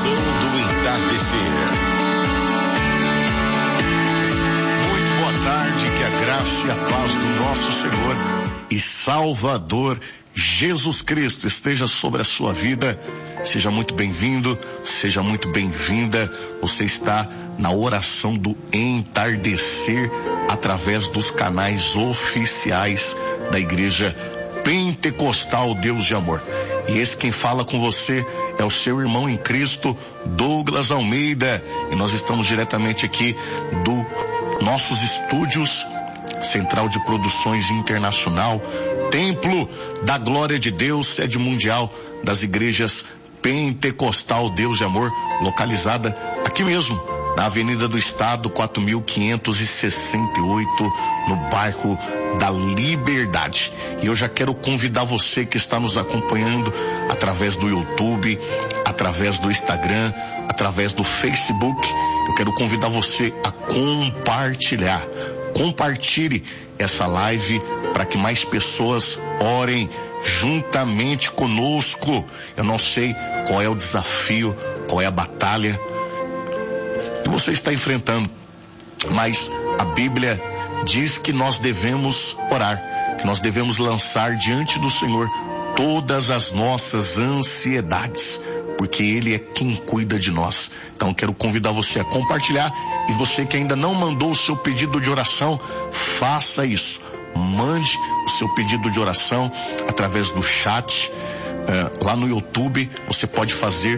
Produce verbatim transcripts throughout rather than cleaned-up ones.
Oração do entardecer. Muito boa tarde, que a graça e a paz do nosso Senhor e Salvador Jesus Cristo esteja sobre a sua vida. Seja muito bem-vindo, seja muito bem-vinda. Você está na oração do entardecer através dos canais oficiais da Igreja Pentecostal Deus de Amor. E esse quem fala com você é o seu irmão em Cristo, Douglas Almeida. E nós estamos diretamente aqui do nossos estúdios, Central de Produções Internacional, Templo da Glória de Deus, sede mundial das igrejas Pentecostal Deus de Amor, localizada aqui mesmo, na Avenida do Estado, quatro mil quinhentos e sessenta e oito, no bairro da Liberdade. E eu já quero convidar você que está nos acompanhando através do YouTube, através do Instagram, através do Facebook. Eu quero convidar você a compartilhar. Compartilhe essa live para que mais pessoas orem juntamente conosco. Eu não sei qual é o desafio, qual é a batalha que você está enfrentando, mas a Bíblia diz que nós devemos orar, que nós devemos lançar diante do Senhor todas as nossas ansiedades, porque Ele é quem cuida de nós. Então quero convidar você a compartilhar, e você que ainda não mandou o seu pedido de oração, faça isso. Mande o seu pedido de oração através do chat, uh, lá no YouTube, você pode fazer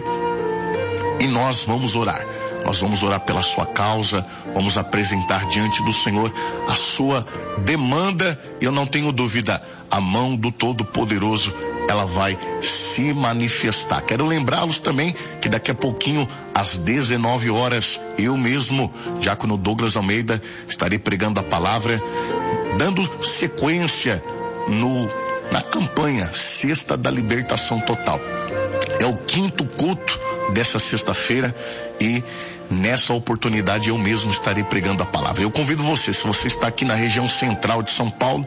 e nós vamos orar. Nós vamos orar pela sua causa, vamos apresentar diante do Senhor a sua demanda, e eu não tenho dúvida, a mão do Todo-Poderoso, ela vai se manifestar. Quero lembrá-los também que daqui a pouquinho, às dezenove horas, eu mesmo, diácono Douglas Almeida, estarei pregando a palavra, dando sequência no, na campanha Sexta da Libertação Total. É o quinto culto dessa sexta-feira, e nessa oportunidade eu mesmo estarei pregando a palavra. Eu convido você, se você está aqui na região central de São Paulo,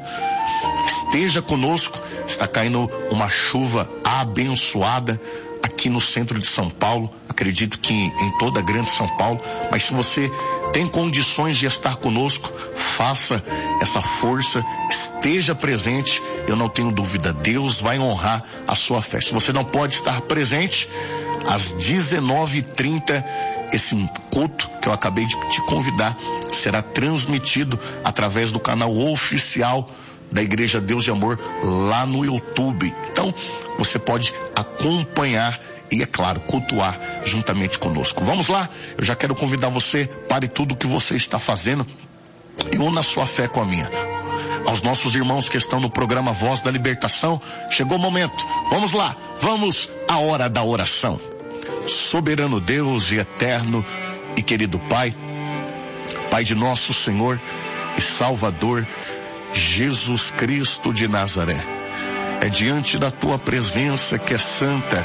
esteja conosco. Está caindo uma chuva abençoada aqui no centro de São Paulo, acredito que em toda a grande São Paulo, mas se você tem condições de estar conosco, faça essa força, esteja presente. Eu não tenho dúvida, Deus vai honrar a sua fé. Se você não pode estar presente, às dezenove e trinta, esse culto que eu acabei de te convidar será transmitido através do canal oficial da Igreja Deus de Amor lá no YouTube. Então, você pode acompanhar e, é claro, cultuar juntamente conosco. Vamos lá, eu já quero convidar você, pare tudo o que você está fazendo e una a sua fé com a minha. Aos nossos irmãos que estão no programa Voz da Libertação, chegou o momento. Vamos lá, vamos à hora da oração. Soberano Deus e eterno e querido Pai, Pai de nosso Senhor e Salvador Jesus Cristo de Nazaré, é diante da tua presença que é santa,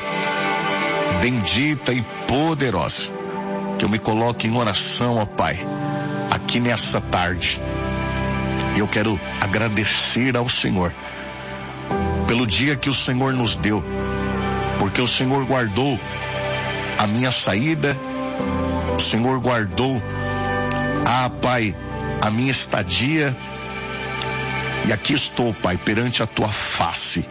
bendita e poderosa, que eu me coloco em oração, ó Pai, aqui nessa tarde. Eu quero agradecer ao Senhor pelo dia que o Senhor nos deu, porque o Senhor guardou a minha saída, o Senhor guardou, ah Pai, a minha estadia, e aqui estou, Pai, perante a tua face.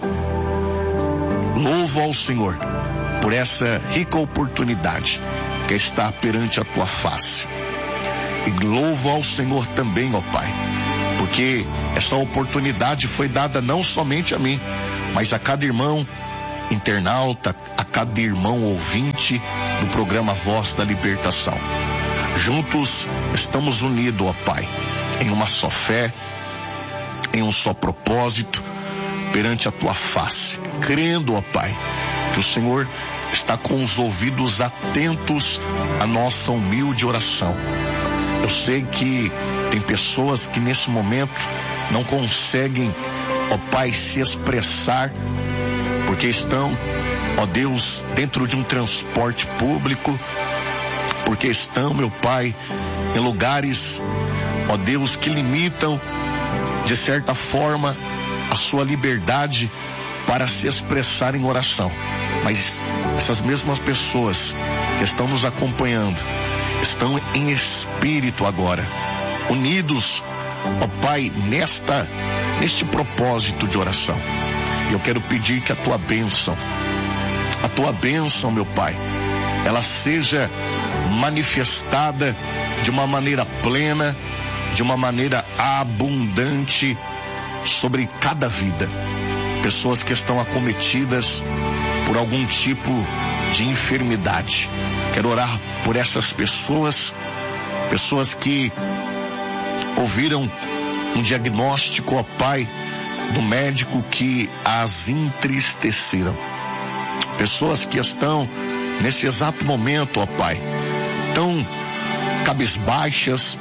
Louvo ao Senhor por essa rica oportunidade que está perante a tua face. E louvo ao Senhor também, ó Pai, porque essa oportunidade foi dada não somente a mim, mas a cada irmão internauta, a cada irmão ouvinte do programa Voz da Libertação. Juntos estamos unidos, ó Pai, em uma só fé, em um só propósito, perante a tua face, crendo, ó Pai, que o Senhor está com os ouvidos atentos à nossa humilde oração. Eu sei que tem pessoas que nesse momento não conseguem, ó Pai, se expressar, porque estão, ó Deus, dentro de um transporte público, porque estão, meu Pai, em lugares, ó Deus, que limitam, de certa forma, a sua liberdade para se expressar em oração. Mas essas mesmas pessoas que estão nos acompanhando, estão em espírito agora, unidos, ó Pai, nesta, neste propósito de oração. Eu quero pedir que a tua bênção, a tua bênção, meu Pai, ela seja manifestada de uma maneira plena, de uma maneira abundante sobre cada vida. Pessoas que estão acometidas por algum tipo de enfermidade. Quero orar por essas pessoas, pessoas que ouviram um diagnóstico, ó Pai, do médico que as entristeceram. Pessoas que estão nesse exato momento, ó Pai, tão cabisbaixas,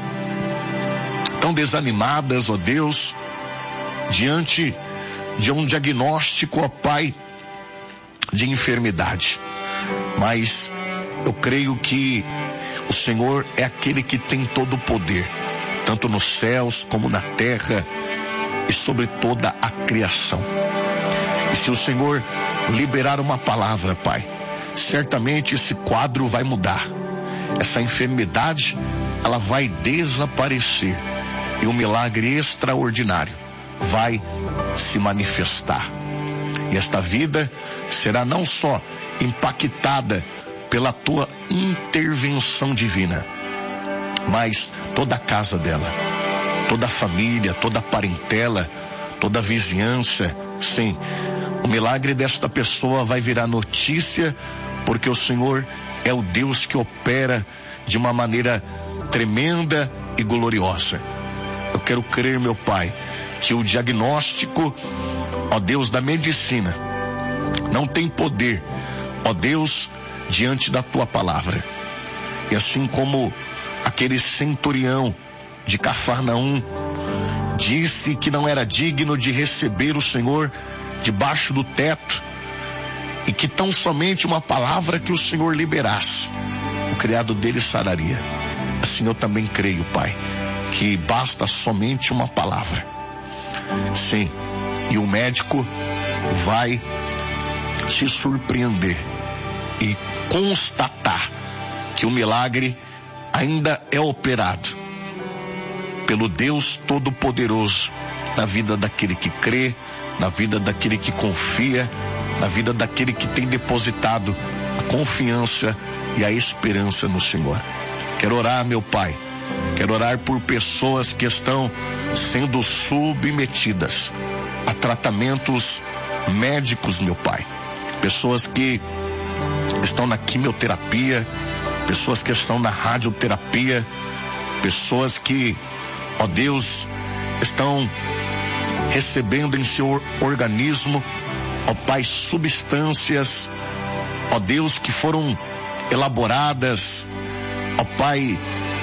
tão desanimadas, ó Deus, diante de um diagnóstico, ó Pai, de enfermidade. Mas eu creio que o Senhor é aquele que tem todo o poder, tanto nos céus como na terra e sobre toda a criação. E se o Senhor liberar uma palavra, Pai, certamente esse quadro vai mudar. Essa enfermidade, ela vai desaparecer e um milagre extraordinário vai se manifestar. E esta vida será não só impactada pela tua intervenção divina, mas toda a casa dela, toda a família, toda a parentela, toda a vizinhança. Sim, o milagre desta pessoa vai virar notícia, porque o Senhor é o Deus que opera de uma maneira tremenda e gloriosa. Eu quero crer, meu Pai, que o diagnóstico, ó Deus, da medicina não tem poder, ó Deus, diante da tua palavra. E assim como aquele centurião de Cafarnaum disse que não era digno de receber o Senhor debaixo do teto, e que tão somente uma palavra que o Senhor liberasse, o criado dele sararia. Assim eu também creio, Pai, que basta somente uma palavra. Sim, e o médico vai se surpreender e constatar que o milagre ainda é operado pelo Deus Todo-Poderoso na vida daquele que crê, na vida daquele que confia, na vida daquele que tem depositado a confiança e a esperança no Senhor. Quero orar, meu Pai, quero orar por pessoas que estão sendo submetidas a tratamentos médicos, meu Pai. Pessoas que estão na quimioterapia, pessoas que estão na radioterapia, pessoas que, ó Deus, estão recebendo em seu organismo, ó Pai, substâncias, ó Deus, que foram elaboradas, ó Pai,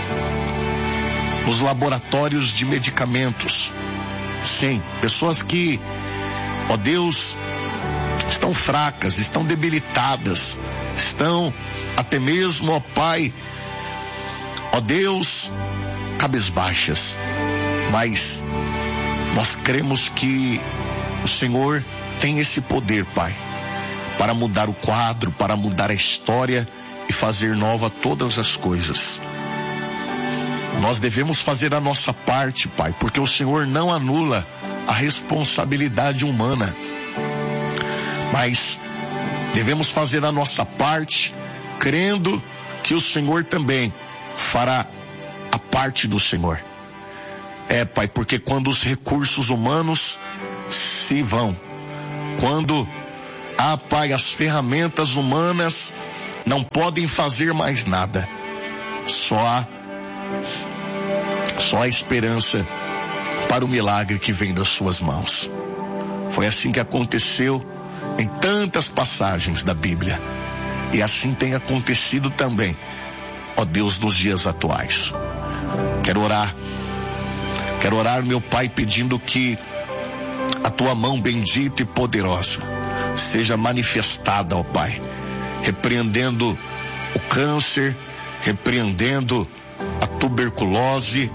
nos laboratórios de medicamentos. Sim, pessoas que, ó Deus, estão fracas, estão debilitadas, estão até mesmo, ó Pai, ó Deus, cabisbaixas. Mas nós cremos que o Senhor tem esse poder, Pai, para mudar o quadro, para mudar a história e fazer nova todas as coisas. Nós devemos fazer a nossa parte, Pai, porque o Senhor não anula a responsabilidade humana, mas devemos fazer a nossa parte, crendo que o Senhor também fará a parte do Senhor. É, Pai, porque quando os recursos humanos se vão, quando, ah, Pai, as ferramentas humanas não podem fazer mais nada, só há, só há esperança para o milagre que vem das suas mãos. Foi assim que aconteceu em tantas passagens da Bíblia, e assim tem acontecido também, ó Deus, nos dias atuais. Quero orar, quero orar, meu Pai, pedindo que a tua mão bendita e poderosa seja manifestada, ó Pai, repreendendo o câncer, repreendendo a tuberculose,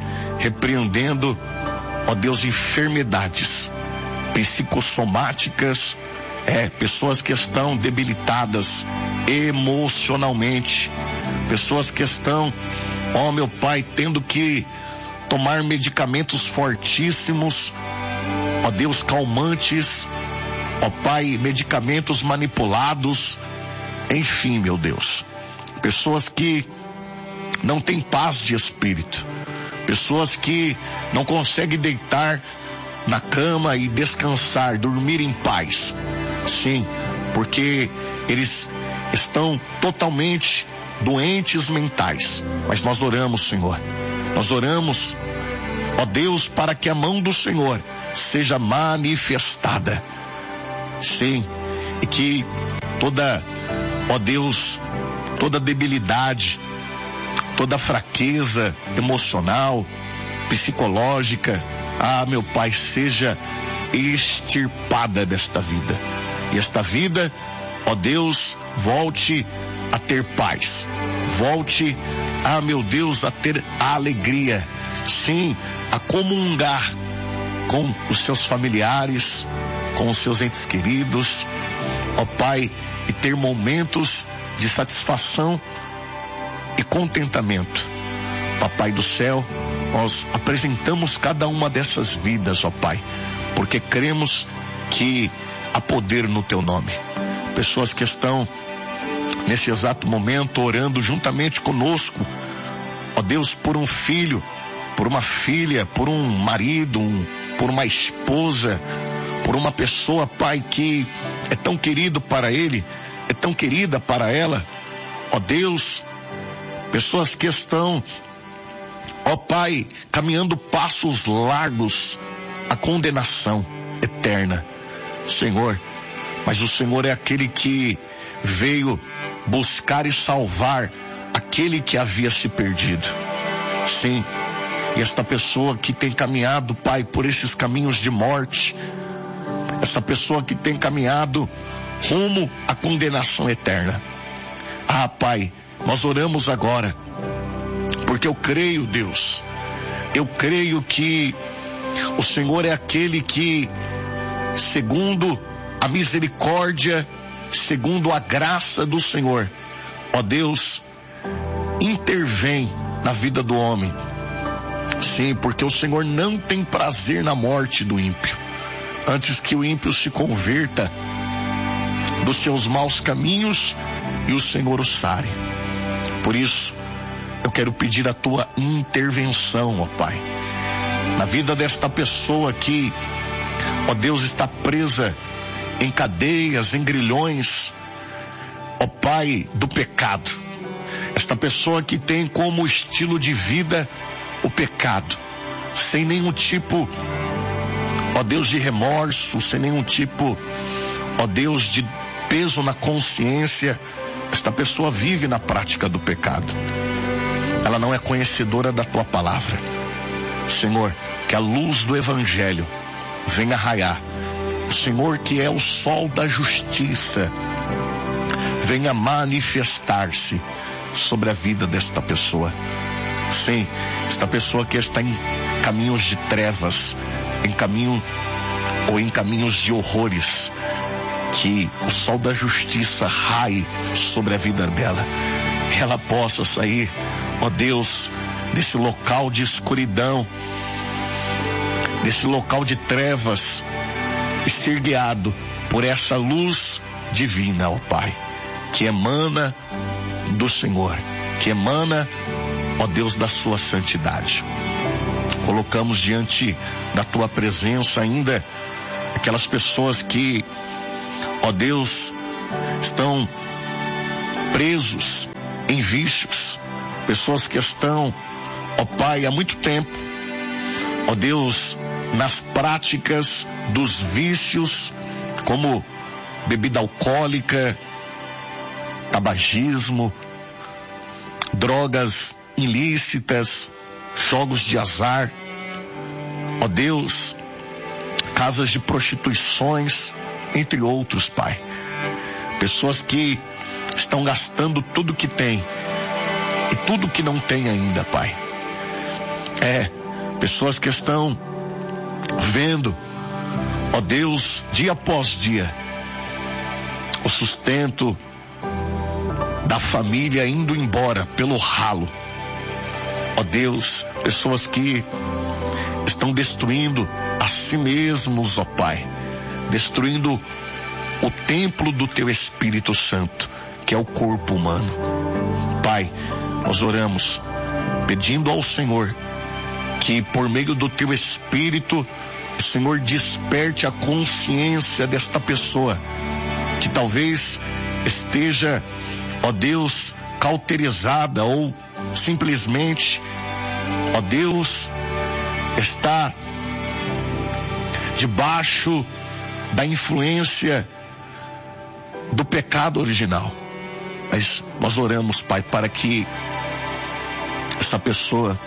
repreendendo, ó Deus, enfermidades psicossomáticas É, pessoas que estão debilitadas emocionalmente, pessoas que estão, ó meu Pai, tendo que tomar medicamentos fortíssimos, ó Deus, calmantes, ó Pai, medicamentos manipulados, enfim, meu Deus, pessoas que não têm paz de espírito, pessoas que não conseguem deitar na cama e descansar, dormir em paz. Sim, porque eles estão totalmente doentes mentais. Mas nós oramos, Senhor. Nós oramos, ó Deus, para que a mão do Senhor seja manifestada. Sim, e que toda, ó Deus, toda debilidade, toda fraqueza emocional, psicológica, ah, meu Pai, seja extirpada desta vida. E esta vida, ó Deus, volte a ter paz. Volte, ah, meu Deus, a ter a alegria. Sim, a comungar com os seus familiares, com os seus entes queridos, ó Pai, e ter momentos de satisfação e contentamento. Papai do céu, nós apresentamos cada uma dessas vidas, ó Pai, porque cremos que há poder no Teu nome. Pessoas que estão nesse exato momento orando juntamente conosco, ó Deus, por um filho, por uma filha, por um marido, um, por uma esposa, por uma pessoa, Pai, que é tão querido para ele, é tão querida para ela, ó Deus, pessoas que estão, ó Pai, caminhando passos largos à condenação eterna. Senhor, mas o Senhor é aquele que veio buscar e salvar aquele que havia se perdido. Sim, e esta pessoa que tem caminhado, Pai, por esses caminhos de morte, essa pessoa que tem caminhado rumo à condenação eterna. Ah, Pai, nós oramos agora, porque eu creio, Deus, eu creio que o Senhor é aquele que, segundo a misericórdia, segundo a graça do Senhor, ó Deus, intervém na vida do homem. Sim, porque o Senhor não tem prazer na morte do ímpio, antes que o ímpio se converta dos seus maus caminhos e o Senhor o sare. Por isso, eu quero pedir a tua intervenção, ó Pai, na vida desta pessoa que, ó Deus, está presa em cadeias, em grilhões, ó Pai, do pecado. Esta pessoa que tem como estilo de vida o pecado, sem nenhum tipo, ó Deus, de remorso, sem nenhum tipo, ó Deus, de peso na consciência. Esta pessoa vive na prática do pecado. Ela não é conhecedora da tua palavra. Senhor, que a luz do evangelho venha raiar. O Senhor, que é o sol da justiça, venha manifestar-se sobre a vida desta pessoa. Sim, esta pessoa que está em caminhos de trevas, em caminho ou em caminhos de horrores, que o sol da justiça raie sobre a vida dela, ela possa sair, ó Deus, desse local de escuridão, desse local de trevas, e ser guiado por essa luz divina, ó Pai, que emana do Senhor, que emana, ó Deus, da sua santidade. Colocamos diante da tua presença ainda aquelas pessoas que, ó Deus, estão presos em vícios, pessoas que estão, ó Pai, há muito tempo, ó Deus, nas práticas dos vícios, como bebida alcoólica, tabagismo, drogas ilícitas, jogos de azar, ó Deus, casas de prostituições, entre outros, Pai. Pessoas que estão gastando tudo que tem e tudo que não tem ainda, Pai. É, pessoas que estão vendo, ó Deus, dia após dia, o sustento da família indo embora pelo ralo. Ó Deus, pessoas que estão destruindo a si mesmos, ó Pai, destruindo o templo do Teu Espírito Santo, que é o corpo humano. Pai, nós oramos pedindo ao Senhor que por meio do Teu Espírito o Senhor desperte a consciência desta pessoa que talvez esteja, ó Deus, cauterizada ou simplesmente, ó Deus, está debaixo da influência do pecado original. Mas nós oramos, Pai, para que essa pessoa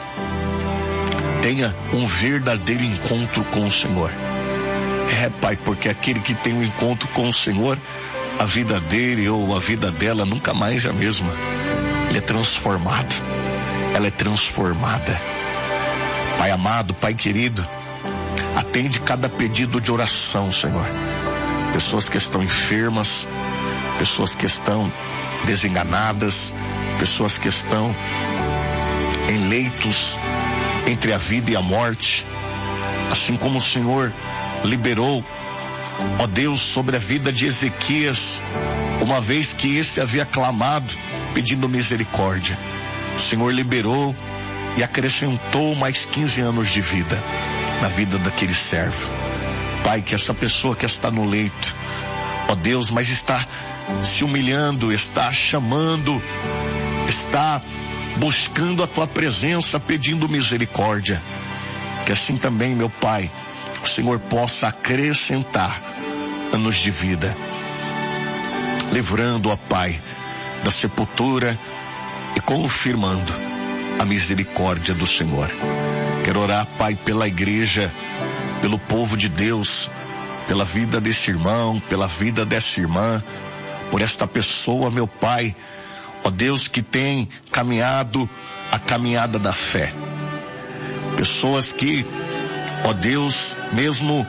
tenha um verdadeiro encontro com o Senhor. É, Pai, porque aquele que tem um encontro com o Senhor, a vida dele ou a vida dela nunca mais é a mesma. Ele é transformado, ela é transformada. Pai amado, Pai querido, atende cada pedido de oração, Senhor. Pessoas que estão enfermas, pessoas que estão desenganadas, pessoas que estão em leitos entre a vida e a morte, assim como o Senhor liberou, ó Deus, sobre a vida de Ezequias, uma vez que esse havia clamado pedindo misericórdia. O Senhor liberou e acrescentou mais quinze anos de vida na vida daquele servo. Pai, que essa pessoa que está no leito, ó Deus, mas está se humilhando, está chamando, está buscando a Tua presença, pedindo misericórdia, que assim também, meu Pai, o Senhor possa acrescentar anos de vida, livrando, ó Pai, da sepultura e confirmando a misericórdia do Senhor. Quero orar, Pai, pela igreja, pelo povo de Deus, pela vida desse irmão, pela vida dessa irmã, por esta pessoa, meu Pai, ó Deus, que tem caminhado a caminhada da fé. Pessoas que, ó Deus, mesmo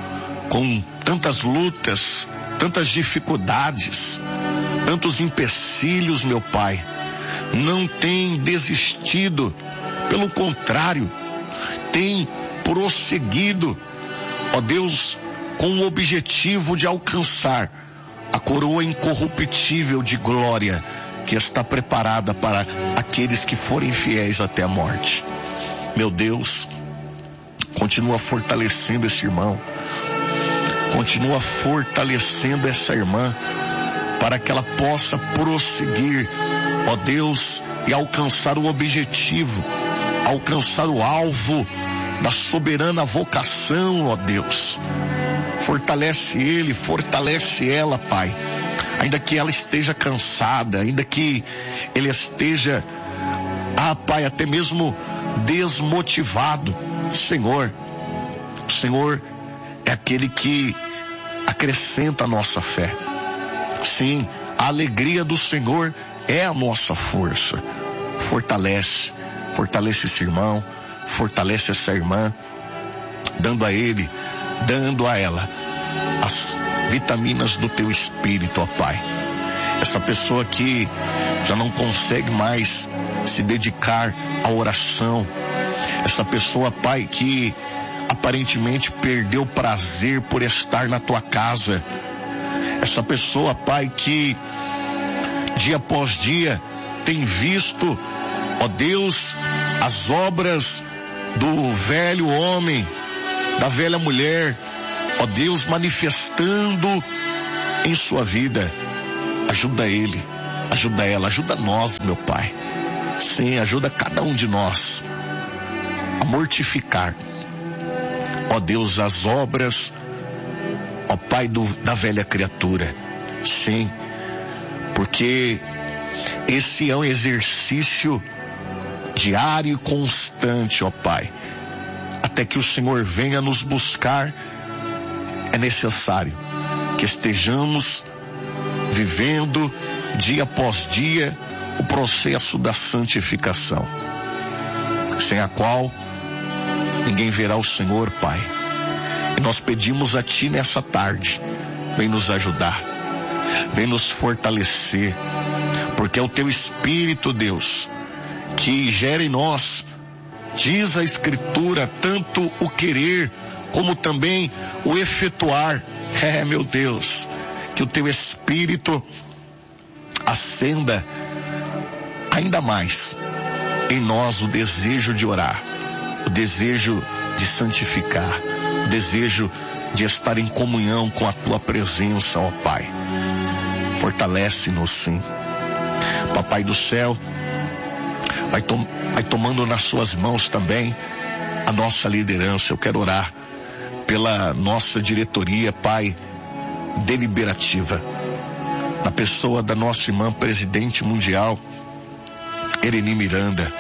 com tantas lutas, tantas dificuldades, tantos empecilhos, meu Pai, não tem desistido, pelo contrário, tem prosseguido, ó Deus, com o objetivo de alcançar a coroa incorruptível de glória que está preparada para aqueles que forem fiéis até a morte. Meu Deus, continua fortalecendo esse irmão, continua fortalecendo essa irmã, para que ela possa prosseguir, ó Deus, e alcançar o objetivo, alcançar o alvo da soberana vocação, ó Deus. Fortalece ele, fortalece ela, Pai, ainda que ela esteja cansada, ainda que ele esteja, ah Pai, até mesmo desmotivado. Senhor, o Senhor é aquele que acrescenta a nossa fé. Sim, a alegria do Senhor é a nossa força. Fortalece, fortalece esse irmão, fortalece essa irmã, dando a ele, dando a ela as vitaminas do Teu Espírito, ó Pai. Essa pessoa que já não consegue mais se dedicar à oração, essa pessoa, Pai, que aparentemente perdeu o prazer por estar na Tua casa, essa pessoa, Pai, que dia após dia tem visto, ó Deus, as obras do velho homem, da velha mulher, ó Deus, manifestando em sua vida. Ajuda ele, ajuda ela, ajuda nós, meu Pai. Sim, ajuda cada um de nós a mortificar, ó Deus, as obras, ó Pai, do, da velha criatura. Sim, porque esse é um exercício diário e constante, ó Pai. Até que o Senhor venha nos buscar, é necessário que estejamos vivendo dia após dia o processo da santificação, sem a qual ninguém verá o Senhor, Pai. E nós pedimos a Ti nessa tarde, vem nos ajudar, vem nos fortalecer, porque é o teu Espírito, Deus, que gera em nós, diz a Escritura, tanto o querer como também o efetuar. É, meu Deus, que o teu Espírito acenda ainda mais em nós o desejo de orar, o desejo de santificar, o desejo de estar em comunhão com a tua presença, ó Pai. Fortalece-nos, sim. Papai do céu, vai, tom, vai tomando nas suas mãos também a nossa liderança. Eu quero orar pela nossa diretoria, Pai, deliberativa, na pessoa da nossa irmã presidente mundial, Ereni Miranda,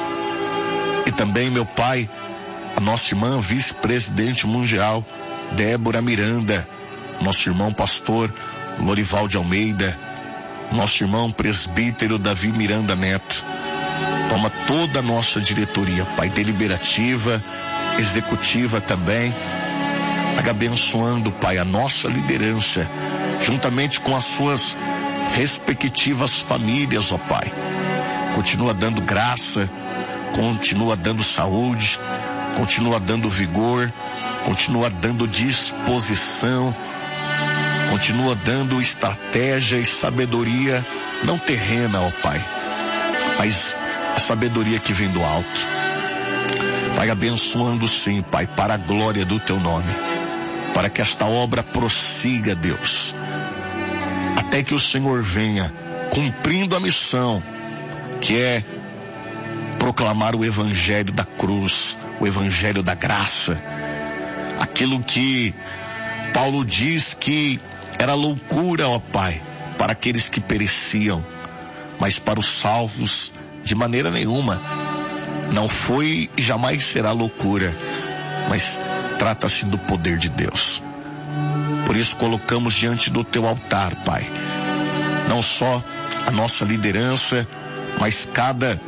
e também, meu Pai, a nossa irmã vice-presidente mundial, Débora Miranda, nosso irmão pastor Lorival de Almeida, nosso irmão presbítero Davi Miranda Neto. Toma toda a nossa diretoria, Pai, deliberativa, executiva também, abençoando, Pai, a nossa liderança, juntamente com as suas respectivas famílias, ó Pai. Continua dando graça, continua dando saúde, continua dando vigor, continua dando disposição, continua dando estratégia e sabedoria, não terrena, ó Pai, mas a sabedoria que vem do alto. Pai, abençoando sim, Pai, para a glória do teu nome, para que esta obra prossiga, Deus, até que o Senhor venha, cumprindo a missão, que é proclamar o evangelho da cruz, o evangelho da graça, aquilo que Paulo diz que era loucura, ó Pai, para aqueles que pereciam, mas para os salvos de maneira nenhuma. Não foi e jamais será loucura, mas trata-se do poder de Deus. Por isso colocamos diante do teu altar, Pai, não só a nossa liderança, mas cada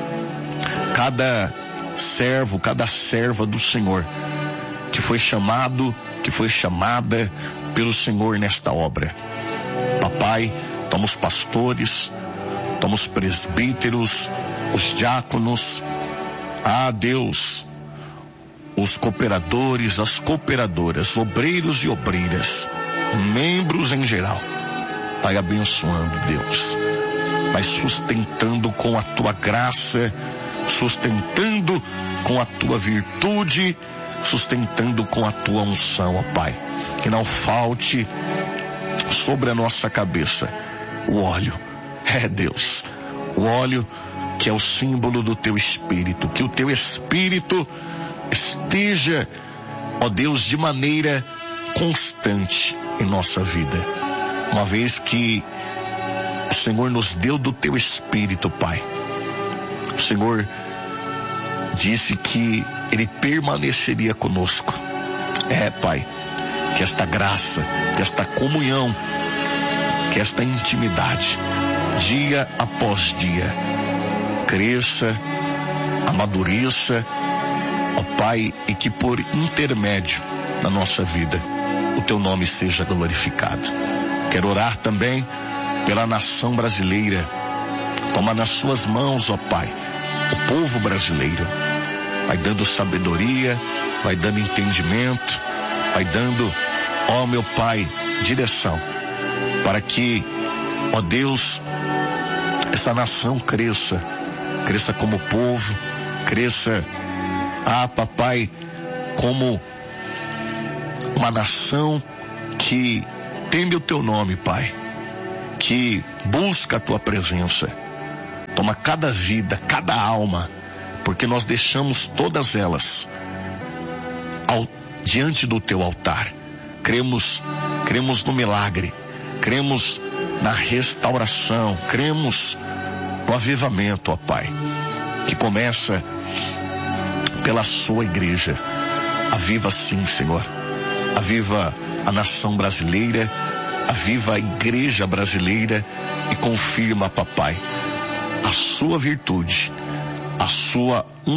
cada servo, cada serva do Senhor que foi chamado, que foi chamada pelo Senhor nesta obra. Papai, toma os pastores, toma os presbíteros, os diáconos, ah Deus, os cooperadores, as cooperadoras, obreiros e obreiras, membros em geral. Vai abençoando, Deus, vai sustentando com a tua graça, sustentando com a tua virtude, sustentando com a tua unção, ó Pai. Que não falte sobre a nossa cabeça o óleo, é Deus, o óleo que é o símbolo do teu Espírito. Que o teu Espírito esteja, ó Deus, de maneira constante em nossa vida, uma vez que o Senhor nos deu do teu Espírito, Pai. O Senhor disse que Ele permaneceria conosco. É, Pai, que esta graça, que esta comunhão, que esta intimidade, dia após dia, cresça, amadureça, ó Pai, e que por intermédio na nossa vida o teu nome seja glorificado. Quero orar também pela nação brasileira. Toma nas suas mãos, ó Pai, o povo brasileiro. Vai dando sabedoria, vai dando entendimento, vai dando, ó meu Pai, direção, para que, ó Deus, essa nação cresça, cresça como povo, cresça, ah papai, como uma nação que teme o teu nome, Pai, que busca a tua presença. Toma cada vida, cada alma, porque nós deixamos todas elas ao, diante do teu altar. Cremos, cremos no milagre, cremos na restauração, cremos no avivamento, ó Pai, que começa pela sua igreja. Aviva sim, Senhor, aviva a nação brasileira, aviva a igreja brasileira e confirma, papai, a sua virtude, a sua